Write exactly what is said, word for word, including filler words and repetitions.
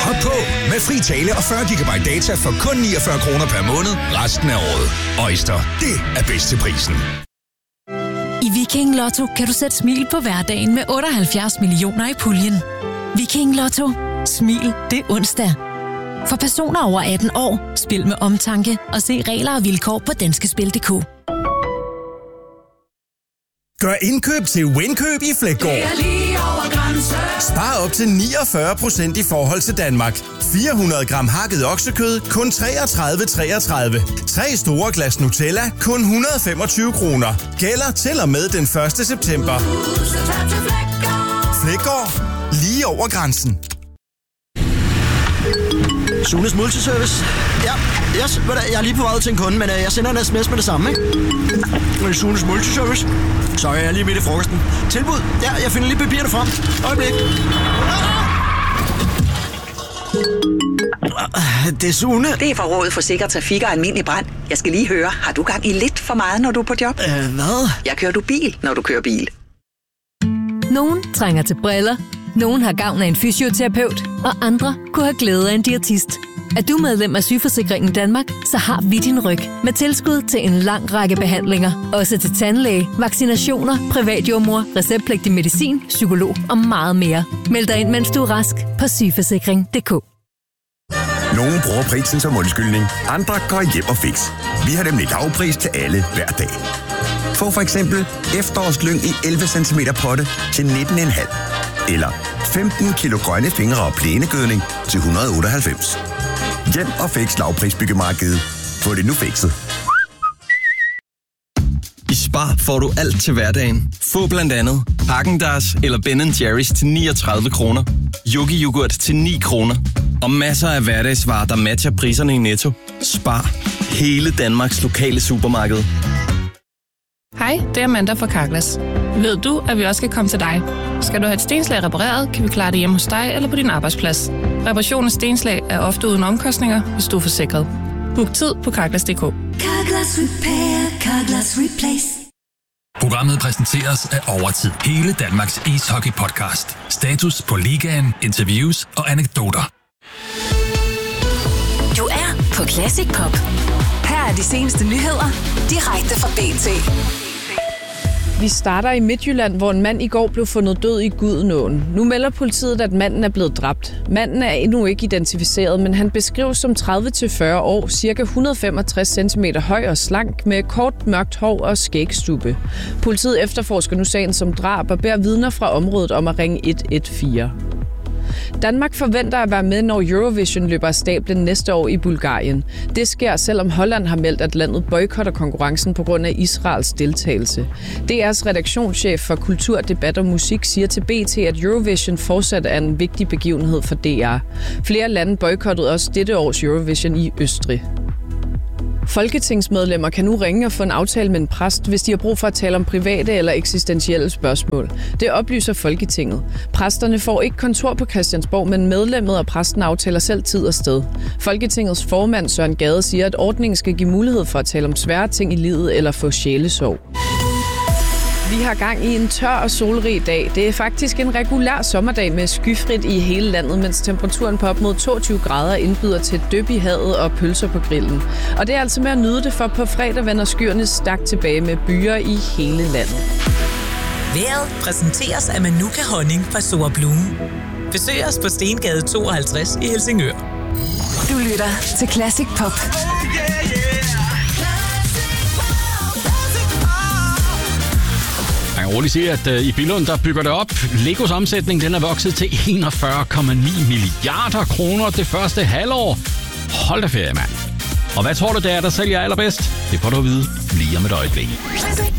Hop på med fri tale og fyrre gigabyte data for kun niogfyrre kroner per måned resten af året. Øjster, det er bedst til prisen. I Viking Lotto kan du sætte smil på hverdagen med otteoghalvfjerds millioner i puljen. Viking Lotto. Smil det onsdag. For personer over atten år, spil med omtanke og se regler og vilkår på danske spil punktum d k. Gør indkøb til Winkøb i Fleggaard. Spar op til niogfyrre procent i forhold til Danmark. fire hundrede gram hakket oksekød, kun treogtredive treogtredive. Tre store glas Nutella, kun et hundrede og femogtyve kroner. Gælder til og med den første september. Fleggaard. Lige over grænsen. Sunes Multiservice. Ja, yes, jeg er lige på vej til en kunde, men jeg sender en sms med det samme, ikke? Sunes Multiservice. Så er jeg lige midt i frokosten. Tilbud. Ja, jeg finder lige papirerne frem. Øjeblik. Det er Sune. Det er fra Rådet for Sikker Trafik og Almindelig Brand. Jeg skal lige høre, har du gang i lidt for meget, når du er på job? Øh, hvad? Jeg kører du bil, når du kører bil. Nogen trænger til briller, nogen har gavn af en fysioterapeut, og andre kunne have glæde af en diætist. Er du medlem af Sygeforsikringen Danmark, så har vi din ryg med tilskud til en lang række behandlinger. Også til tandlæge, vaccinationer, privatjordmor, receptpligtig medicin, psykolog og meget mere. Meld dig ind, mens du er rask på sygeforsikring punktum d k. Nogle bruger prisen som undskyldning, andre går hjem og fix. Vi har nemlig lavpris til alle hver dag. Få for eksempel efterårslyng i elleve centimeter potte til nitten komma fem. Eller femten kilo grønne fingre og plænegødning til et hundrede og otteoghalvfems. Hjem og fix lavprisbyggemarkedet. Få det nu fikset. I Spar får du alt til hverdagen. Få blandt andet Häagen-Dazs eller Ben and Jerry's til niogtredive kroner. Yogi yoghurt til ni kroner. Og masser af hverdagsvarer, der matcher priserne i Netto. Spar. Hele Danmarks lokale supermarked. Hej, det er Amanda fra Carglass. Ved du, at vi også skal komme til dig? Skal du have et stenslag repareret, kan vi klare det hjemme hos dig eller på din arbejdsplads. Reparation af stenslag er ofte uden omkostninger, hvis du er forsikret. Book tid på Carglass punktum d k. Carglass Repair, Carglass Replace. Programmet præsenteres af Overtid. Hele Danmarks ishockey-podcast. Status på ligaen, interviews og anekdoter. Du er på Classic Pop. Her er de seneste nyheder, direkte fra B T. Vi starter i Midtjylland, hvor en mand i går blev fundet død i Gudenåen. Nu melder politiet, at manden er blevet dræbt. Manden er endnu ikke identificeret, men han beskrives som tredive til fyrre år, ca. et hundrede og femogtres centimeter høj og slank, med kort mørkt hår og skægstubbe. Politiet efterforsker nu sagen som drab og beder vidner fra området om at ringe et et fire. Danmark forventer at være med, når Eurovision løber af stablen næste år i Bulgarien. Det sker, selvom Holland har meldt, at landet boykotter konkurrencen på grund af Israels deltagelse. D R's redaktionschef for kultur, debat og musik siger til B T, at Eurovision fortsat er en vigtig begivenhed for D R. Flere lande boykottede også dette års Eurovision i Østrig. Folketingsmedlemmer kan nu ringe og få en aftale med en præst, hvis de har brug for at tale om private eller eksistentielle spørgsmål. Det oplyser Folketinget. Præsterne får ikke kontor på Christiansborg, men medlemmet og præsten aftaler selv tid og sted. Folketingets formand Søren Gade siger, at ordningen skal give mulighed for at tale om svære ting i livet eller få sjælesorg. Vi har gang i en tør og solrig dag. Det er faktisk en regulær sommerdag med skyfrit i hele landet, mens temperaturen på op mod toogtyve grader indbyder til dyb i havet og pølser på grillen. Og det er altså med at nyde det, for på fredag vender skyerne stærkt tilbage med byer i hele landet. Vejret præsenteres af Manuka Honning fra Soa Bloom. Besøg os på Stengade tooghalvtreds i Helsingør. Du lytter til Classic Pop. Jeg kan roligt sige, at uh, i Billund, der bygger det op. Legos omsætning, den er vokset til enogfyrre komma ni milliarder kroner det første halvår. Hold da ferie, mand. Og hvad tror du, det er, der sælger allerbedst? Det får du at vide lige om et øjeblik.